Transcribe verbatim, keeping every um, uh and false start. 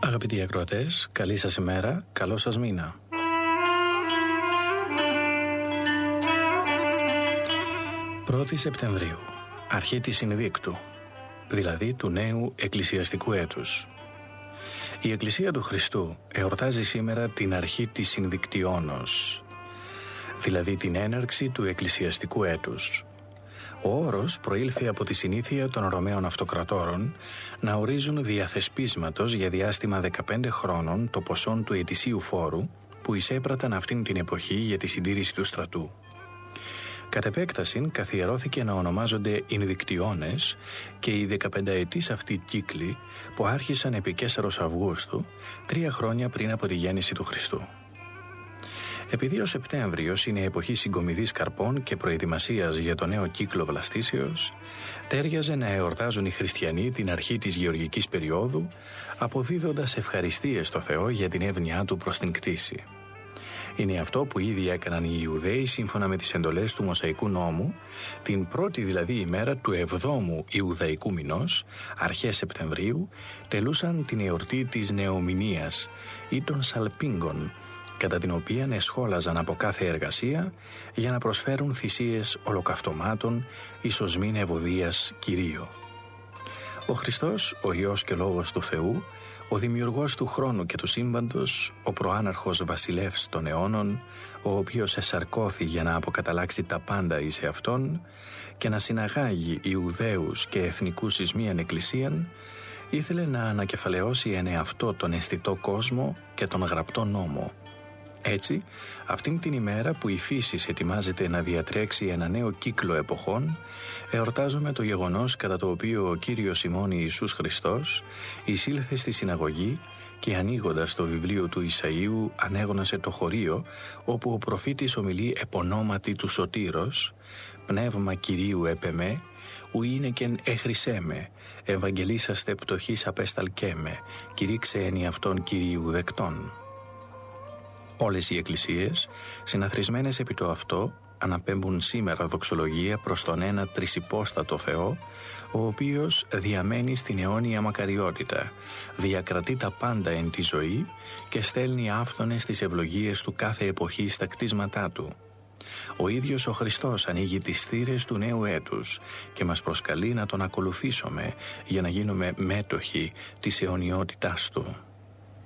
Αγαπητοί ακροατές, καλή σας ημέρα, καλό σας μήνα. πρώτη Σεπτεμβρίου, αρχή της Συνδίκτου, δηλαδή του νέου εκκλησιαστικού έτους. Η Εκκλησία του Χριστού εορτάζει σήμερα την αρχή της Συνδικτιώνος, δηλαδή την έναρξη του εκκλησιαστικού έτους. Ο όρος προήλθε από τη συνήθεια των Ρωμαίων αυτοκρατόρων να ορίζουν διαθεσπίσματος για διάστημα δεκαπέντε χρόνων το ποσόν του ετησίου φόρου που εισέπραταν αυτήν την εποχή για τη συντήρηση του στρατού. Κατ' επέκταση καθιερώθηκε να ονομάζονται Ινδικτιώνες και οι δεκαπενταετής αυτοί κύκλοι που άρχισαν επί Καίσαρος Αυγούστου τρία χρόνια πριν από τη γέννηση του Χριστού. Επειδή ο Σεπτέμβριος είναι εποχή συγκομιδής καρπών και προετοιμασίας για το νέο κύκλο βλαστήσεως, τέριαζε να εορτάζουν οι χριστιανοί την αρχή της γεωργικής περίοδου, αποδίδοντας ευχαριστίες στο Θεό για την εύνοιά του προς την κτήση. Είναι αυτό που ήδη έκαναν οι Ιουδαίοι σύμφωνα με τις εντολές του Μωσαϊκού νόμου, την πρώτη δηλαδή ημέρα του εβδόμου Ιουδαϊκού μηνός, αρχές Σεπτεμβρίου, τελούσαν την εορτή της Νεομηνίας ή των Σαλπίγκων, κατά την οποία εσχόλαζαν από κάθε εργασία για να προσφέρουν θυσίες ολοκαυτωμάτων εις οσμήν ευωδίας Κυρίω. Ο Χριστός, ο Υιός και Λόγος του Θεού, ο δημιουργός του χρόνου και του σύμπαντος, ο προάναρχος βασιλεύς των αιώνων, ο οποίος εσαρκώθη για να αποκαταλάξει τα πάντα εις εαυτόν και να συναγάγει Ιουδαίους και εθνικούς εις μίαν εκκλησίαν, ήθελε να ανακεφαλαιώσει εν εαυτό τον αισθητό κόσμο και τον γραπτό νόμο. Έτσι, αυτήν την ημέρα που η φύση ετοιμάζεται να διατρέξει ένα νέο κύκλο εποχών, εορτάζουμε το γεγονός κατά το οποίο ο Κύριος ημών Ιησούς Χριστός εισήλθε στη συναγωγή και ανοίγοντας το βιβλίο του Ισαΐου ανέγνωσε το χωρίο όπου ο προφήτης ομιλεί επωνόματι του Σωτήρος «Πνεύμα Κυρίου έπεμε, ου είναι κεν έχρισέ με, ευαγγελίσαστε πτωχής απέσταλκέ με, κηρύξε εν αυτόν Κυρίου δεκτών». Όλες οι εκκλησίες, συναθρισμένες επί το αυτό, αναπέμπουν σήμερα δοξολογία προς τον ένα τρισυπόστατο Θεό, ο οποίος διαμένει στην αιώνια μακαριότητα, διακρατεί τα πάντα εν τη ζωή και στέλνει άφθονες τις ευλογίες του κάθε εποχή στα κτίσματά του. Ο ίδιος ο Χριστός ανοίγει τις θύρες του νέου έτους και μας προσκαλεί να τον ακολουθήσουμε για να γίνουμε μέτοχοι της αιωνιότητάς του.